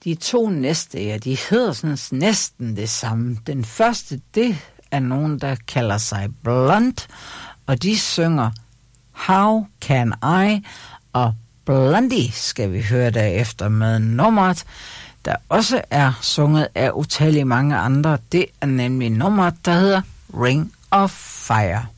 De to næste, ja, de hedder sådan næsten det samme. Den første, det er nogen, der kalder sig Blunt, og de synger How Can I, og Blondie skal vi høre derefter med nummeret, der også er sunget af utallige mange andre. Det er nemlig nummeret, der hedder Ring of Fire.